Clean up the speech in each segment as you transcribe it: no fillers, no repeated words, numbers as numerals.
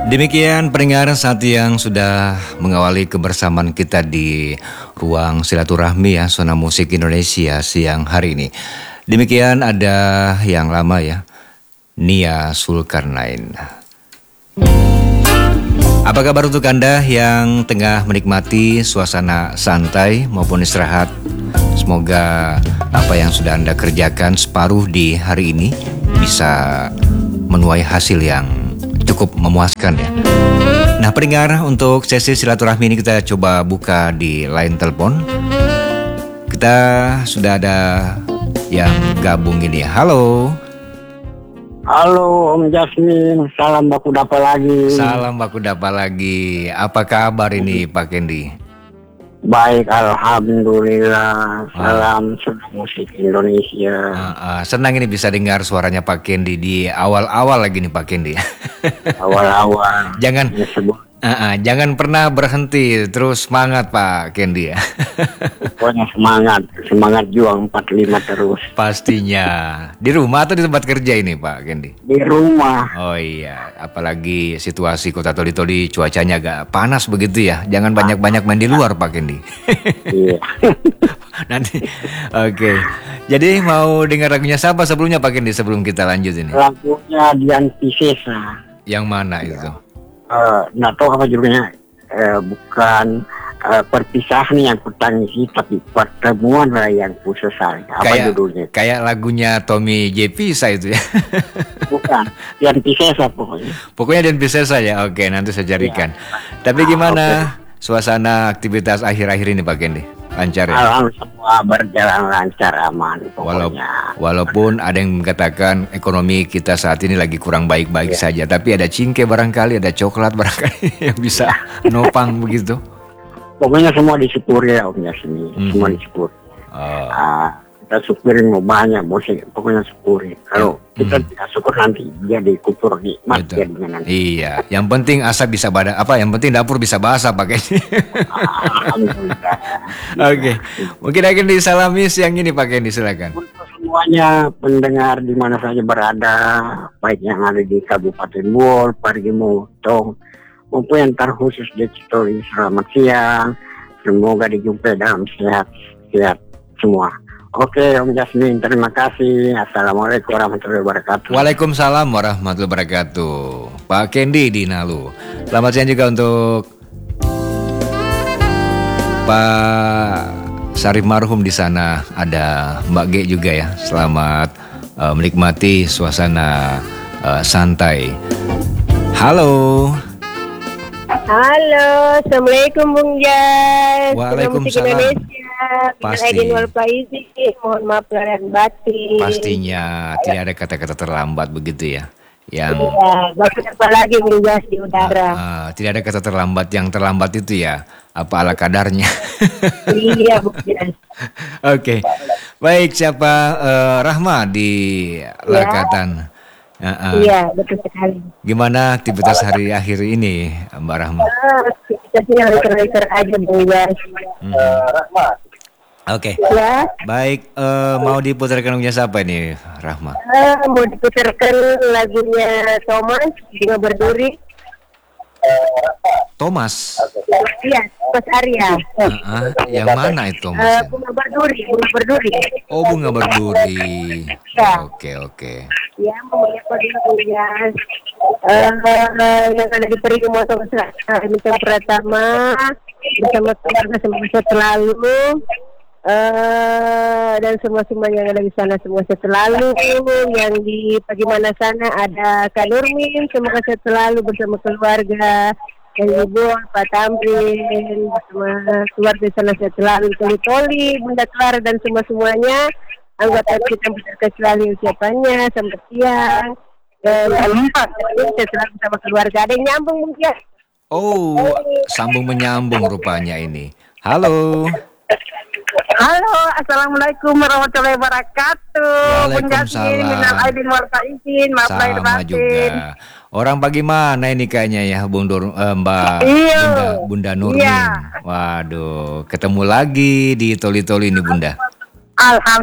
Demikian pendengar saat yang sudah mengawali kebersamaan kita di ruang silaturahmi ya, Zona Musik Indonesia siang hari ini. Demikian ada yang lama ya, Nia Zulkarnain. Apa kabar untuk Anda yang tengah menikmati suasana santai maupun istirahat? Semoga apa yang sudah Anda kerjakan separuh di hari ini bisa menuai hasil yang cukup memuaskan ya. Nah pendengar, untuk sesi silaturahmi ini kita coba buka di line telepon. Kita sudah ada yang gabung ini. Halo. Halo Om Jasmin, salam baku dapa lagi. Salam baku dapa lagi. Apa kabar ini Pak Kendi? Baik, alhamdulillah. Salam Zona Musik Indonesia. Senang ini bisa dengar suaranya Pak Kendi di awal-awal lagi nih Pak Kendi. Awal-awal. Jangan pernah berhenti, terus semangat Pak Kendi ya. Pokoknya semangat juang 45 terus. Pastinya. Di rumah atau di tempat kerja ini Pak Kendi? Di rumah. Oh iya, apalagi situasi Kota Toli-Toli cuacanya agak panas begitu ya. Jangan banyak-banyak main di luar Pak Kendi. Iya. Nanti, oke. Jadi mau dengar lagunya siapa sebelumnya Pak Kendi sebelum kita lanjut ini? Lagunya Dian Piscesa. Yang mana itu? Nggak tahu apa judulnya. Bukan perpisahan yang kutangisi, tapi pertemuan lah yang kusesali. Apa judulnya? Kayak lagunya Tommy J. Pisa itu ya? Bukan, Dian Piscesa pokoknya. Pokoknya Dian Piscesa ya. Oke, nanti saya carikan. Ya. Tapi gimana suasana aktivitas akhir-akhir ini Pak Kendi? Lancar ya? Alhamdulillah semua berjalan lancar, aman pokoknya. Walaupun ada yang mengatakan ekonomi kita saat ini lagi kurang baik-baik saja, tapi ada cingke barangkali, ada coklat barangkali yang bisa nopang begitu. Pokoknya semua disyukuri ya Om Yasmin, semua disyukuri. Kita syukurin mau banyak, mau pokoknya syukuri. Kalau kita tidak syukur nanti jadi kufur nikmat jadinya nanti. Iya, yang penting asap bisa yang penting dapur bisa basah pakai. Alhamdulillah. Oke. Mungkin akan disalami siang ini Pak Kendi, silakan. Untuk semuanya pendengar di mana saja berada, baik yang ada di Kabupaten Bogor, Parigi Motong, maupun yang terkhusus di Citoli, selamat siang. Semoga dijumpai dalam sehat semua. Oke Om Jasmin, terima kasih. Assalamualaikum warahmatullahi wabarakatuh. Waalaikumsalam warahmatullahi wabarakatuh. Pak Kendi di Nalu. Selamat siang juga untuk Pak Sarif Marhum di sana. Ada Mbak G juga ya. Selamat menikmati suasana santai. Halo. Halo, Assalamualaikum Bung Jas. Waalaikumsalam. Pasti. Mohon maaf lahir batin. Pastinya tidak ada kata-kata terlambat begitu ya. Yang apa lagi Bung Jas di udara. Tidak ada kata terlambat, yang terlambat itu ya apa ala kadarnya. Iya Bung Jas. Oke. Baik, siapa Rahma di Lakatan? Iya, betul sekali. Gimana aktivitas hari akhir ini, Mbak Rahma? Aktivitasnya lancar-lancar aja, Bung Jas. Rahma. Oke. Ya. Baik, mau diputarkan lagunya siapa nih, Rahma? Mau diputarkan lagunya Thomas, Bunga Berduri. Thomas. Iya, Thomas Arya. Yang mana itu Thomas? Bunga Berduri. Oh, Bunga Berduri. Ya. Oke. Ya, mengucapkan Jas. Yang ada di Parigi Motong Minta Pratama bersama keluarga semoga selalu dan semua yang ada di sana semua selalu. Yang di bagaimana sana ada Kak Nurmin, semoga selalu bersama keluarga. Dan Ibu Pak Tamrin bersama keluarga sana selalu. Toli Bunda Clara dan semuanya. Anggota kita berserta selalu ucapannya selamat siang. Dan saya selalu bersama keluarga. Ada yang nyambung mungkin. Oh, sambung menyambung rupanya ini. Halo. Halo, assalamualaikum warahmatullahi wabarakatuh. Waalaikumsalam. Sama juga. Orang bagaimana ini kayaknya ya, Mbak Bunda Nurmin. Iya. Waduh, ketemu lagi di Toli-Toli ini Bunda.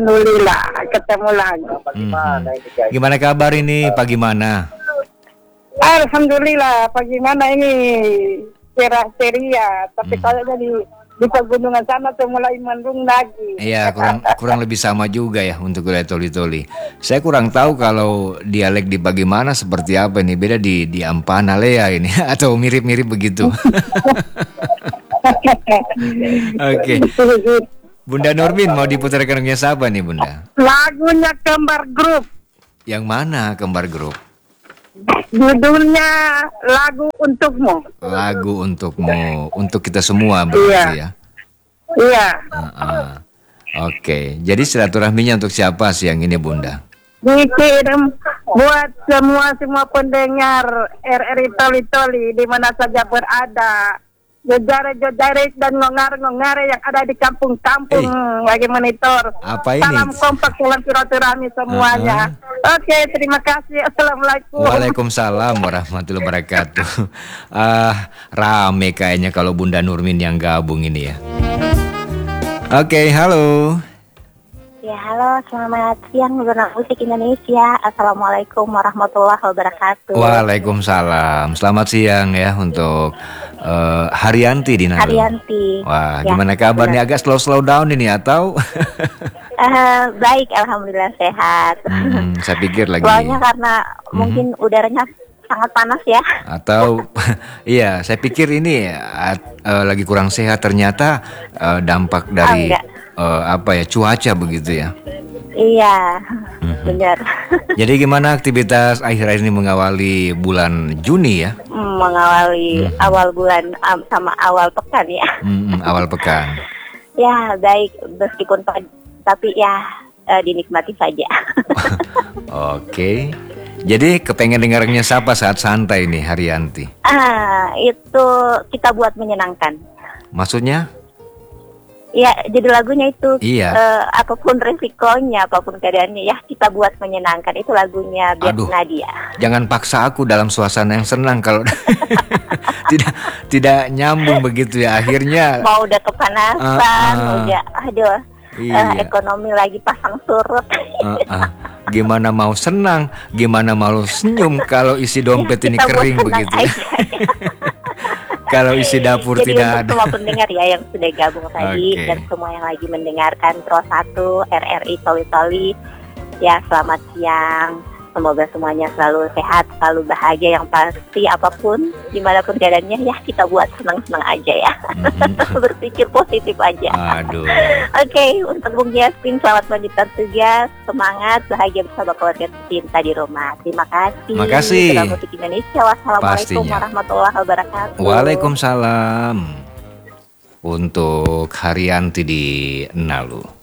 Alhamdulillah ketemu lagi. Gimana kabar ini? Pagi mana? Alhamdulillah, bagaimana ini cerah ceria, tapi kayaknya di pegunungan sana tuh mulai mendung lagi. Iya, kurang lebih sama juga ya untuk wilayah Toli-Toli. Saya kurang tahu kalau dialek di bagaimana seperti apa ini, beda di Ampana Lea ini atau mirip-mirip begitu. Oke. Bunda Nurmin mau diputarkan lagunya siapa nih Bunda? Lagunya Kembar Group, Yang mana Kembar Group? judulnya Lagu Untukmu. Lagu untukmu, untuk kita semua berarti ya. Iya, Oke, jadi silaturahminya untuk siapa sih yang ini Bunda? dikirim buat semua pendengar RRI Toli-Toli di mana saja berada. Jojare dan ngongare yang ada di kampung-kampung lagi monitor. Apa ini? Salam kompak, salam silaturahmi semuanya. Oke, terima kasih. Assalamualaikum. Waalaikumsalam warahmatullahi wabarakatuh. Rame kayaknya kalau Bunda Nurmin yang gabung ini ya. Oke, halo. Ya, halo, selamat siang Zona Musik Indonesia. Assalamualaikum warahmatullahi wabarakatuh. Waalaikumsalam. Selamat siang ya untuk Haryanti di Nalo. Haryanti. Wah, Ya, gimana kabarnya? Agak slow down ini atau? Baik, alhamdulillah sehat. Saya pikir lagi. Soalnya karena mungkin udaranya sangat panas ya. Atau iya, saya pikir ini lagi kurang sehat, ternyata dampak dari cuaca begitu ya. Iya, benar. Jadi gimana aktivitas akhir-akhir ini mengawali bulan Juni ya? Mengawali awal bulan sama awal pekan ya. Awal pekan. Ya, baik, meskipun tapi ya dinikmati saja. Oke. Jadi kepengen dengarnya siapa saat santai nih Haryanti? Itu kita buat menyenangkan. Maksudnya? Ya, jadi lagunya itu Iya. apapun resikonya, apapun keadaannya, ya kita buat menyenangkan. Itu lagunya biar Nadia. Jangan paksa aku dalam suasana yang senang kalau tidak nyambung begitu ya akhirnya. Mau udah kepanasan, udah Iya. ekonomi lagi pasang surut. Gimana mau senang, gimana mau senyum kalau isi dompet ini Kita buat kering senang begitu ya. aja. Kalau isi dapur Jadi tidak untuk ada. semua pendengar ya yang sudah gabung tadi Oke. dan semua yang lagi mendengarkan Pro 1 RRI Toli-Toli, ya selamat siang. Semoga semuanya selalu sehat, selalu bahagia, yang pasti apapun, dimanapun keadaannya, ya kita buat senang-senang aja ya. Berpikir positif aja. Aduh. Oke, untuk Bung Yasmin, selamat melanjutkan tugas, semangat, bahagia bersama keluarga tercinta di rumah. Terima kasih. Terima kasih. Salam Musik Indonesia. Wassalamualaikum Pastinya. warahmatullahi wabarakatuh. Waalaikumsalam. Untuk Haryanti di Nalu.